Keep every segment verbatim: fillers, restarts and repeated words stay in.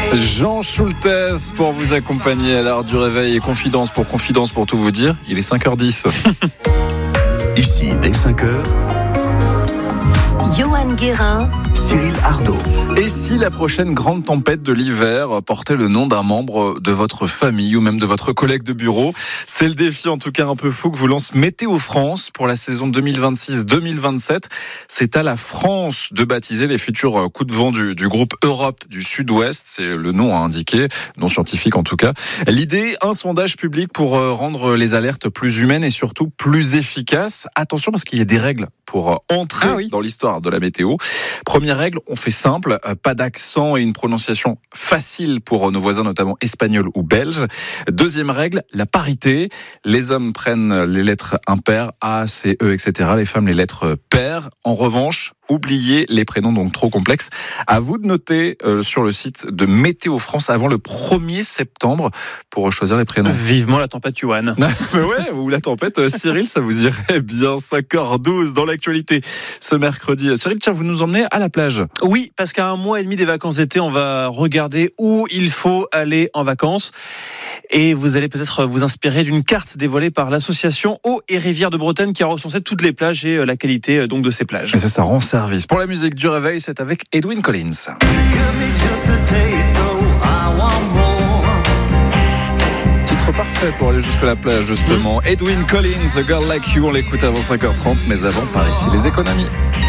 Jean Schultes pour vous accompagner à l'heure du réveil et confidence pour confidence pour tout vous dire, il est cinq heures dix. Ici, dès cinq heures, Johan Guérin, Cyril Ardo. Et si la prochaine grande tempête de l'hiver portait le nom d'un membre de votre famille ou même de votre collègue de bureau? C'est le défi en tout cas un peu fou que vous lance Météo France pour la saison deux mille vingt-six deux mille vingt-sept. C'est à la France de baptiser les futurs coups de vent du, du groupe Europe du Sud-Ouest. C'est le nom à indiquer, non scientifique en tout cas. L'idée, un sondage public pour rendre les alertes plus humaines et surtout plus efficaces. Attention parce qu'il y a des règles pour entrer ah oui. dans l'histoire de la météo. Première règle, on fait simple, pas d'accent et une prononciation facile pour nos voisins, notamment espagnols ou belges. Deuxième règle, la parité. Les hommes prennent les lettres impaires, A, C, E, et cetera. Les femmes, les lettres paires. En revanche, oubliez les prénoms donc trop complexes. À vous de noter euh, sur le site de Météo France avant le premier septembre pour choisir les prénoms. Vivement la tempête Yuan. Mais ouais, ou la tempête euh, Cyril, ça vous irait bien. cinq heures douze dans l'actualité ce mercredi. Cyril, tiens, vous nous emmenez à la plage. Oui, parce qu'à un mois et demi des vacances d'été, on va regarder où il faut aller en vacances. Et vous allez peut-être vous inspirer d'une carte dévoilée par l'association Eau et Rivières de Bretagne qui a recensé toutes les plages et la qualité donc de ces plages. Et ça, ça rend service. Pour la musique du réveil, c'est avec Edwyn Collins. Titre parfait pour aller jusqu'à la plage, justement. Edwyn Collins, A Girl Like You, on l'écoute avant cinq heures trente, mais avant, par ici, les économies.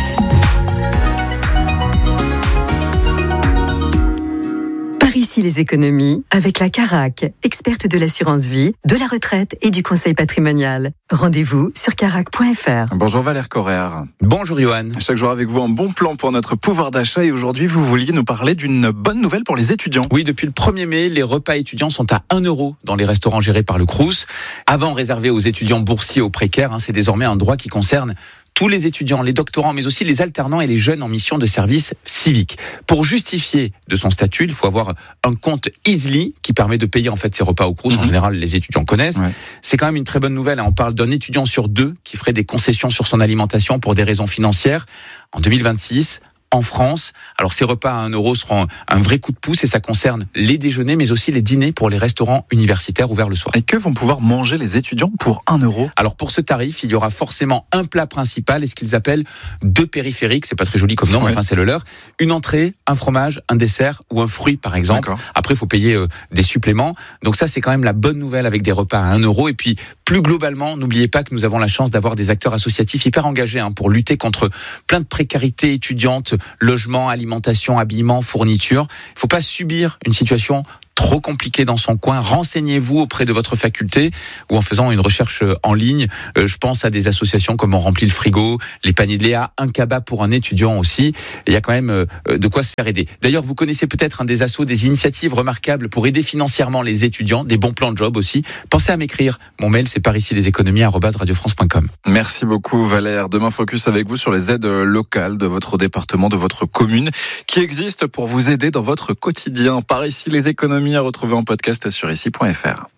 Ici les économies avec la Carac, experte de l'assurance vie, de la retraite et du conseil patrimonial. Rendez-vous sur carac point f r. Bonjour Valère Correa. Bonjour Johan. Chaque jour avec vous un bon plan pour notre pouvoir d'achat et aujourd'hui vous vouliez nous parler d'une bonne nouvelle pour les étudiants. Oui, depuis le premier mai, les repas étudiants sont à un euro dans les restaurants gérés par le Crous. Avant réservé aux étudiants boursiers ou précaires, hein, c'est désormais un droit qui concerne tous les étudiants, les doctorants, mais aussi les alternants et les jeunes en mission de service civique. Pour justifier de son statut, il faut avoir un compte Easly qui permet de payer en fait ses repas au Crous. Mmh. En général, les étudiants connaissent. Ouais. C'est quand même une très bonne nouvelle. On parle d'un étudiant sur deux qui ferait des concessions sur son alimentation pour des raisons financières. En deux mille vingt-six, en France, alors ces repas à un euro seront un vrai coup de pouce et ça concerne les déjeuners mais aussi les dîners pour les restaurants universitaires ouverts le soir. Et que vont pouvoir manger les étudiants pour un euro ? Alors pour ce tarif, il y aura forcément un plat principal et ce qu'ils appellent deux périphériques, c'est pas très joli comme nom, ouais. mais enfin c'est le leur. Une entrée, un fromage, un dessert ou un fruit par exemple. D'accord. Après il faut payer euh, des suppléments. Donc ça c'est quand même la bonne nouvelle avec des repas à un euro. Et puis plus globalement, n'oubliez pas que nous avons la chance d'avoir des acteurs associatifs hyper engagés hein, pour lutter contre plein de précarité étudiante, logement, alimentation, habillement, fourniture. Il ne faut pas subir une situation trop compliqué dans son coin. Renseignez-vous auprès de votre faculté ou en faisant une recherche en ligne. Euh, je pense à des associations comme On remplit le frigo, les paniers de Léa, un cabas pour un étudiant aussi. Il y a quand même euh, de quoi se faire aider. D'ailleurs, vous connaissez peut-être un des assos, des initiatives remarquables pour aider financièrement les étudiants, des bons plans de job aussi. Pensez à m'écrire. Mon mail, c'est par ici les économies arobase radio france point com. Merci beaucoup Valère. Demain, focus avec vous sur les aides locales de votre département, de votre commune, qui existent pour vous aider dans votre quotidien. Par ici les économies à retrouver en podcast sur ici point f r.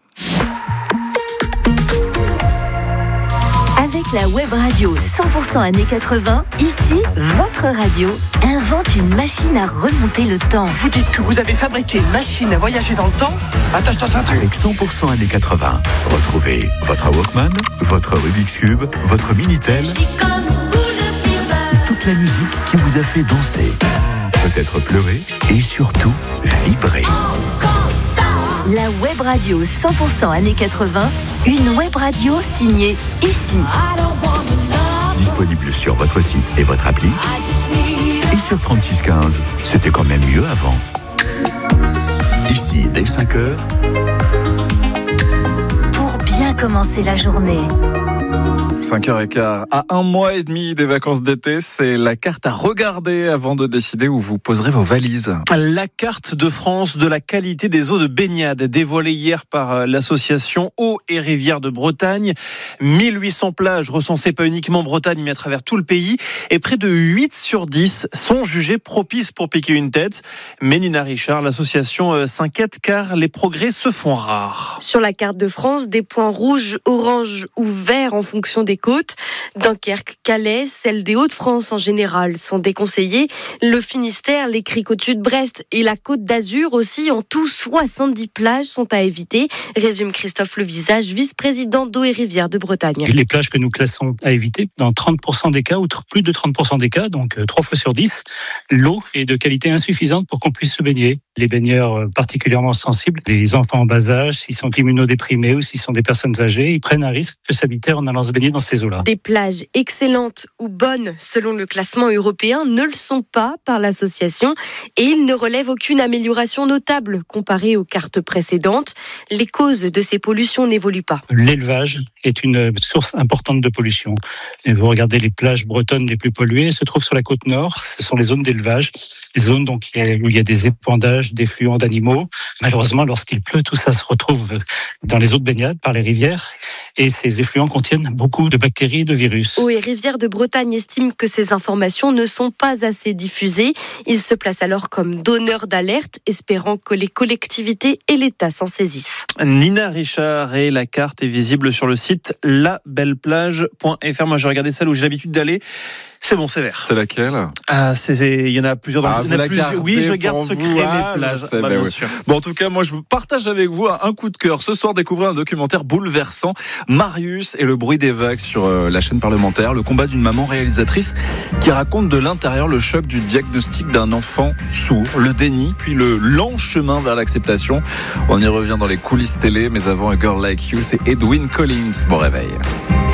Avec la web radio cent pour cent années quatre-vingts, ici, votre radio invente une machine à remonter le temps. Vous dites que vous avez fabriqué une machine à voyager dans le temps ? Attache-toi ça. Avec cent pour cent années quatre-vingts, retrouvez votre Walkman, votre Rubik's Cube, votre Minitel et toute la musique qui vous a fait danser, peut-être pleurer et surtout vibrer. La web radio cent pour cent années quatre-vingts, une web radio signée ici. Disponible sur votre site et votre appli. Et sur trente-six quinze, c'était quand même mieux avant. Ici, dès cinq heures. Pour bien commencer la journée. cinq heures quinze, à un mois et demi des vacances d'été, c'est la carte à regarder avant de décider où vous poserez vos valises. La carte de France de la qualité des eaux de baignade, dévoilée hier par l'association Eau et Rivières de Bretagne. mille huit cents plages recensées pas uniquement en Bretagne mais à travers tout le pays. Et près de huit sur dix sont jugées propices pour piquer une tête. Mais Nina Richard, l'association s'inquiète car les progrès se font rares. Sur la carte de France, des points rouges, oranges ou verts en fonction des des côtes. Dunkerque, Calais, celles des Hauts-de-France en général sont déconseillées. Le Finistère, les criques au-dessus de Brest et la Côte d'Azur aussi. En tout, soixante-dix plages sont à éviter. Résume Christophe Levisage, vice-président d'Eau et Rivières de Bretagne. Les plages que nous classons à éviter, dans trente pour cent des cas, ou plus de trente pour cent des cas, donc trois fois sur dix, l'eau est de qualité insuffisante pour qu'on puisse se baigner. Les baigneurs particulièrement sensibles, les enfants en bas âge, s'ils sont immunodéprimés ou s'ils sont des personnes âgées, ils prennent un risque de s'habiter en allant se baigner dans ces eaux-là. Des plages excellentes ou bonnes selon le classement européen ne le sont pas par l'association et ils ne relèvent aucune amélioration notable comparée aux cartes précédentes. Les causes de ces pollutions n'évoluent pas. L'élevage est une source importante de pollution. Et vous regardez les plages bretonnes les plus polluées, elles se trouvent sur la côte nord, ce sont les zones d'élevage, les zones donc, où il y a des épandages d'effluents d'animaux. Malheureusement, lorsqu'il pleut, tout ça se retrouve dans les eaux de baignade par les rivières et ces effluents contiennent beaucoup de bactéries et de virus. Eau et Rivières de Bretagne estiment que ces informations ne sont pas assez diffusées. Ils se placent alors comme donneurs d'alerte, espérant que les collectivités et l'État s'en saisissent. Nina Richard et la carte est visible sur le site la belle plage point f r. Moi, j'ai regardé celle où j'ai l'habitude d'aller. C'est bon, c'est vert. C'est laquelle ? Ah, c'est, c'est, il y en a plusieurs. Dans ah, il y en a plusieurs. Oui, je garde secret vous, mes ah, plages. Sais, bah, bah, bien oui. sûr. Bon, en tout cas, moi, je vous partage avec vous un coup de cœur. Ce soir, découvrez un documentaire bouleversant. Marius et le bruit des vagues sur euh, la chaîne parlementaire. Le combat d'une maman réalisatrice qui raconte de l'intérieur le choc du diagnostic d'un enfant sourd, le déni, puis le lent chemin vers l'acceptation. On y revient dans les coulisses télé, mais avant A Girl Like You, c'est Edwyn Collins. Bon réveil.